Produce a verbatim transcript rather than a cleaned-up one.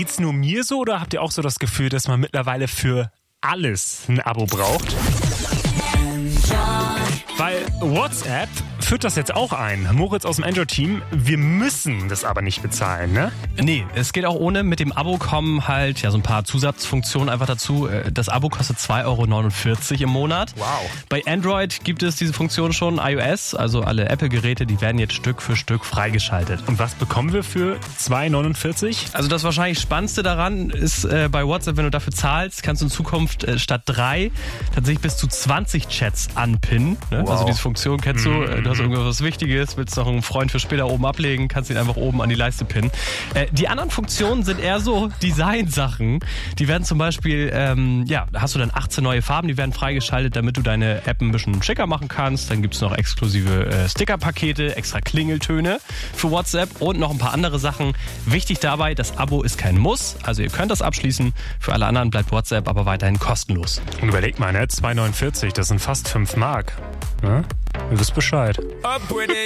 Geht's nur mir so oder habt ihr auch so das Gefühl, dass man mittlerweile für alles ein Abo braucht? Weil WhatsApp führt das jetzt auch ein. Moritz aus dem Android-Team, wir müssen das aber nicht bezahlen, ne? Nee, es geht auch ohne. Mit dem Abo kommen halt ja so ein paar Zusatzfunktionen einfach dazu. Das Abo kostet zwei Euro neunundvierzig im Monat. Wow. Bei Android gibt es diese Funktion schon. iOS, also alle Apple-Geräte, die werden jetzt Stück für Stück freigeschaltet. Und was bekommen wir für zwei Euro neunundvierzig? Also das wahrscheinlich Spannendste daran ist äh, bei WhatsApp, wenn du dafür zahlst, kannst du in Zukunft äh, statt drei tatsächlich bis zu zwanzig Chats anpinnen. Ne? Wow. Also diese Funktion kennst du. Mhm. Du hast irgendwas Wichtiges, willst noch einen Freund für später oben ablegen, kannst ihn einfach oben an die Leiste pinnen. Äh, die anderen Funktionen sind eher so Design-Sachen. Die werden zum Beispiel, ähm, ja, hast du dann achtzehn neue Farben, die werden freigeschaltet, damit du deine App ein bisschen schicker machen kannst. Dann gibt's noch exklusive äh, Sticker-Pakete, extra Klingeltöne für WhatsApp und noch ein paar andere Sachen. Wichtig dabei, das Abo ist kein Muss. Also ihr könnt das abschließen. Für alle anderen bleibt WhatsApp aber weiterhin kostenlos. Und überleg mal, ne? zwei Euro neunundvierzig, das sind fast fünf Mark. Ne? Ihr wisst Bescheid.